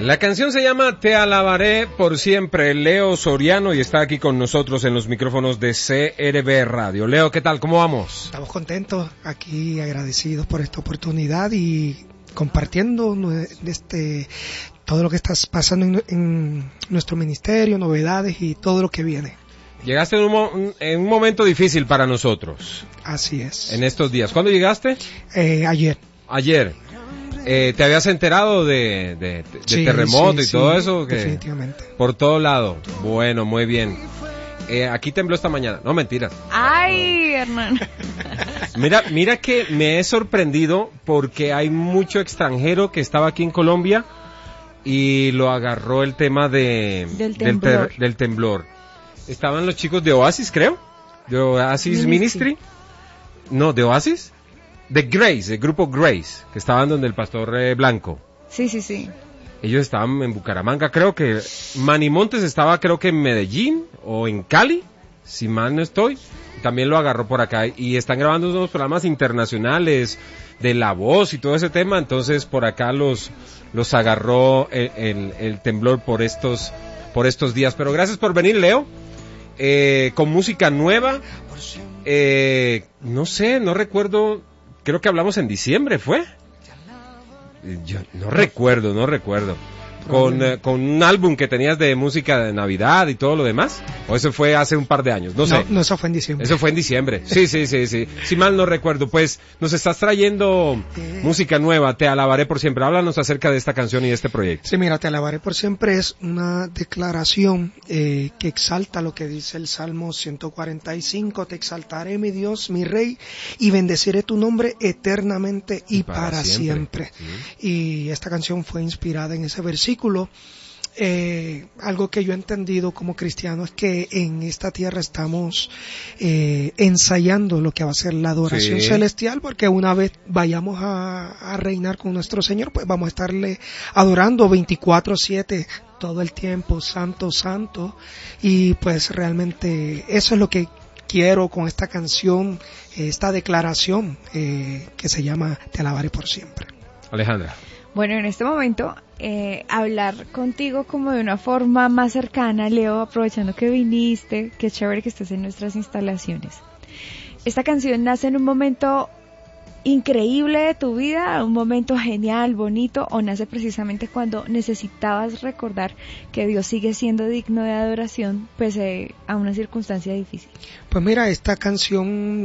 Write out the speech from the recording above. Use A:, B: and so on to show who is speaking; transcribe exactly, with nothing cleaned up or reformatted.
A: La canción se llama Te alabaré por siempre, Leo Soriano, y está aquí con nosotros en los micrófonos de C R B Radio. Leo, ¿qué tal? ¿Cómo vamos?
B: Estamos contentos, aquí agradecidos por esta oportunidad y compartiendo este todo lo que está pasando en, en nuestro ministerio, novedades y todo lo que viene.
A: Llegaste en un, en un momento difícil para nosotros.
B: Así es.
A: En estos días. ¿Cuándo llegaste?
B: Eh, ayer.
A: Ayer. Eh, ¿Te habías enterado de, de, de
B: sí,
A: terremoto
B: sí,
A: y todo
B: sí,
A: eso? Que
B: definitivamente.
A: Por todo lado. Bueno, muy bien. Eh, aquí tembló esta mañana. No, mentira.
C: Ay, Hernán.
A: Mira, mira que me he sorprendido porque hay mucho extranjero que estaba aquí en Colombia y lo agarró el tema de,
C: del, temblor.
A: del, ter, del temblor. Estaban los chicos de Oasis, creo. De Oasis Ministry. Ministry. No, de Oasis. De Grace, el grupo Grace, que estaban donde el pastor eh, Blanco.
C: Sí, sí, sí.
A: Ellos estaban en Bucaramanga, creo que Manny Montes estaba creo que en Medellín o en Cali, si mal no estoy. También lo agarró por acá y están grabando unos programas internacionales de La Voz y todo ese tema, entonces por acá los los agarró el, el, el temblor por estos por estos días. Pero gracias por venir, Leo, eh, con música nueva. Eh, no sé, no recuerdo. Creo que hablamos en diciembre, ¿fue? Yo no recuerdo, no recuerdo. Con, eh, con un álbum que tenías de música de Navidad y todo lo demás. ¿O eso fue hace un par de años? No sé.
B: No, no, eso fue en diciembre.
A: Eso fue en diciembre. Sí, sí, sí, sí. Si mal no recuerdo, pues nos estás trayendo música nueva. Te alabaré por siempre. Háblanos acerca de esta canción y de este proyecto.
B: Sí, mira, Te alabaré por siempre es una declaración eh, que exalta lo que dice el Salmo ciento cuarenta y cinco. Te exaltaré, mi Dios, mi Rey, y bendeciré tu nombre eternamente y, y para, para siempre. siempre. Sí. Y esta canción fue inspirada en ese versículo. Eh, algo que yo he entendido como cristiano es que en esta tierra estamos eh, ensayando lo que va a ser la adoración sí. celestial, porque una vez vayamos a, a reinar con nuestro Señor, pues vamos a estarle adorando veinticuatro siete todo el tiempo, santo, santo, y pues realmente eso es lo que quiero con esta canción, esta declaración eh, que se llama Te alabaré por siempre.
A: Alejandra.
C: Bueno, en este momento, eh, hablar contigo como de una forma más cercana, Leo, aprovechando que viniste, qué chévere que estés en nuestras instalaciones. Esta canción nace en un momento increíble de tu vida, un momento genial, bonito, o nace precisamente cuando necesitabas recordar que Dios sigue siendo digno de adoración pese a una circunstancia difícil.
B: Pues mira, esta canción